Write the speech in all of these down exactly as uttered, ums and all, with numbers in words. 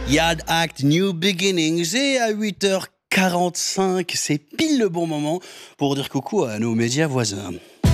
Yad Act, New Beginnings, et à huit heures quarante-cinq, c'est pile le bon moment pour dire coucou à nos médias voisins.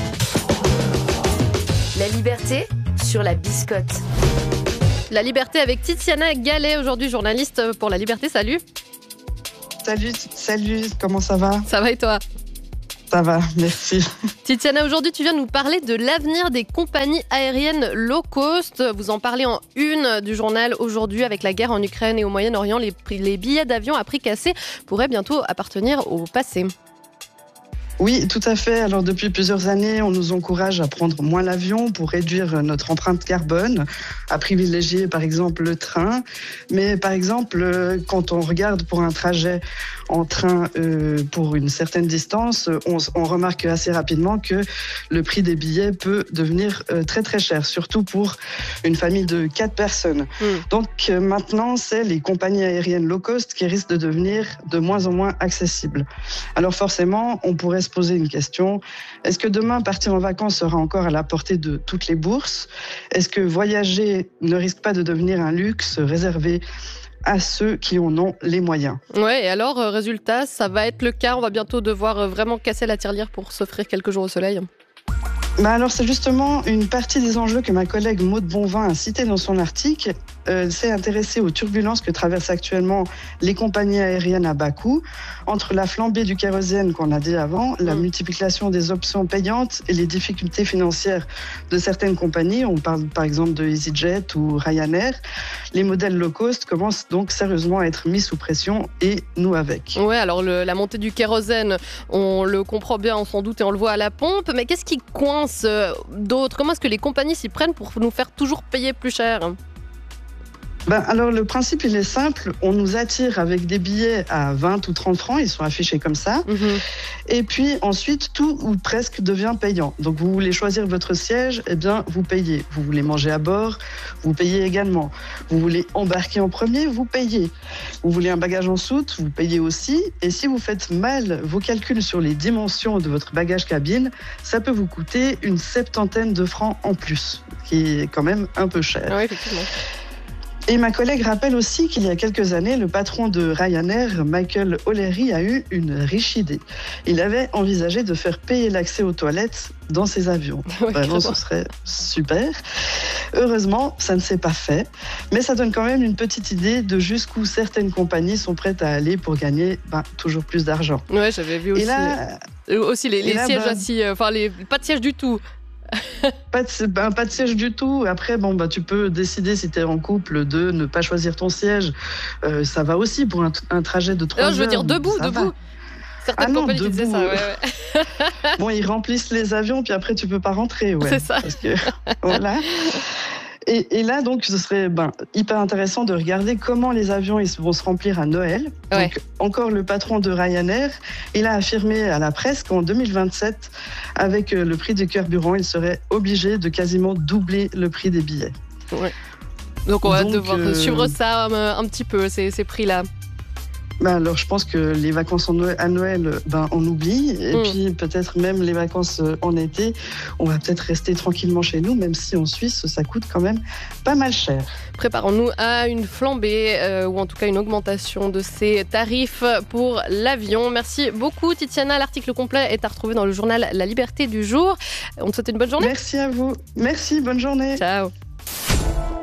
La liberté sur la biscotte. La liberté avec Tiziana Gallet, aujourd'hui journaliste pour La Liberté. Salut. Salut, salut, comment ça va ? Ça va et toi ? Ça va, merci. Tiziana, aujourd'hui tu viens nous parler de l'avenir des compagnies aériennes low cost. Vous en parlez en une du journal aujourd'hui. Avec la guerre en Ukraine et au Moyen-Orient, les, prix, les billets d'avion à prix cassé pourraient bientôt appartenir au passé. Oui, tout à fait. Alors depuis plusieurs années, on nous encourage à prendre moins l'avion pour réduire notre empreinte carbone, à privilégier par exemple le train. Mais par exemple, quand on regarde pour un trajet en train euh, pour une certaine distance, on, on remarque assez rapidement que le prix des billets peut devenir euh, très très cher, surtout pour une famille de quatre personnes. Mmh. Donc euh, maintenant, c'est les compagnies aériennes low cost qui risquent de devenir de moins en moins accessibles. Alors forcément, on pourrait se poser une question. Est-ce que demain, partir en vacances sera encore à la portée de toutes les bourses ? Est-ce que voyager ne risque pas de devenir un luxe réservé à ceux qui en ont les moyens ? Ouais, et alors, euh, résultat, ça va être le cas. On va bientôt devoir euh, vraiment casser la tirelire pour s'offrir quelques jours au soleil. Bah alors c'est justement une partie des enjeux que ma collègue Maud Bonvin a cité dans son article. Euh, s'est intéressée aux turbulences que traversent actuellement les compagnies aériennes à bas coût, entre la flambée du kérosène qu'on a dit avant, la mmh. multiplication des options payantes et les difficultés financières de certaines compagnies. On parle par exemple de EasyJet ou Ryanair. Les modèles low cost commencent donc sérieusement à être mis sous pression et nous avec. Ouais, alors le, la montée du kérosène, on le comprend bien, on s'en doute et on le voit à la pompe. Mais qu'est-ce qui coince euh, d'autres ? Comment est-ce que les compagnies s'y prennent pour nous faire toujours payer plus cher ? Ben alors le principe il est simple, on nous attire avec des billets à vingt ou trente francs, ils sont affichés comme ça, mmh. et puis ensuite tout ou presque devient payant. Donc vous voulez choisir votre siège, eh bien vous payez. Vous voulez manger à bord, vous payez également. Vous voulez embarquer en premier, vous payez. Vous voulez un bagage en soute, vous payez aussi. Et si vous faites mal vos calculs sur les dimensions de votre bagage cabine, ça peut vous coûter une septantaine de francs en plus, qui est quand même un peu cher. Oui, effectivement. Et ma collègue rappelle aussi qu'il y a quelques années, le patron de Ryanair, Michael O'Leary, a eu une riche idée. Il avait envisagé de faire payer l'accès aux toilettes dans ses avions. Ouais, Vraiment, ce serait super. Heureusement, ça ne s'est pas fait, mais ça donne quand même une petite idée de jusqu'où certaines compagnies sont prêtes à aller pour gagner ben, toujours plus d'argent. Ouais, j'avais vu aussi, et là, les, aussi les, les là, sièges ben, assis, enfin les, pas de siège du tout. Pas de, ben, pas de siège du tout. Après, bon, bah, tu peux décider si tu es en couple de ne pas choisir ton siège. Euh, ça va aussi pour un, un trajet de trois heures. Non, je veux dire debout, debout. Va. Certaines ah non, compagnies debout. disaient ça. Ouais, ouais. Bon, ils remplissent les avions, puis après, tu peux pas rentrer. Ouais, c'est ça. Parce que, voilà. Et, et là, donc, ce serait ben, hyper intéressant de regarder comment les avions ils vont se remplir à Noël. Ouais. Donc, encore le patron de Ryanair, il a affirmé à la presse qu'en deux mille vingt-sept, avec le prix du carburant, il serait obligé de quasiment doubler le prix des billets. Ouais. Donc, on va donc, devoir euh... suivre ça un, un petit peu, ces, ces prix-là. Ben alors, je pense que les vacances en Noël, à Noël, ben, on oublie. Et mmh. puis, peut-être même les vacances en été, on va peut-être rester tranquillement chez nous, même si en Suisse, ça coûte quand même pas mal cher. Préparons-nous à une flambée, euh, ou en tout cas une augmentation de ces tarifs pour l'avion. Merci beaucoup, Tiziana. L'article complet est à retrouver dans le journal La Liberté du jour. On te souhaite une bonne journée. Merci à vous. Merci, bonne journée. Ciao.